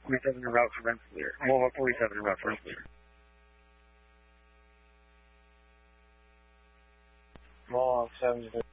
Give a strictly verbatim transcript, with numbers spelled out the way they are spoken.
forty-seven en route for Rensselaer. Volvo forty-seven en route for Rensselaer. Mohawk seven.